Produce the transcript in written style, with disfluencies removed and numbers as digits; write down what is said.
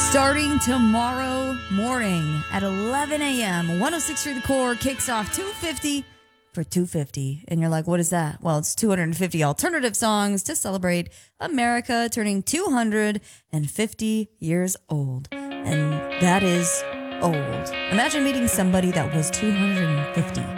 Starting tomorrow morning at 11 a.m., 106.3 The Core kicks off 250 for 250. And you're like, what is that? Well, it's 250 alternative songs to celebrate America turning 250 years old. And that is old. Imagine meeting somebody that was 250.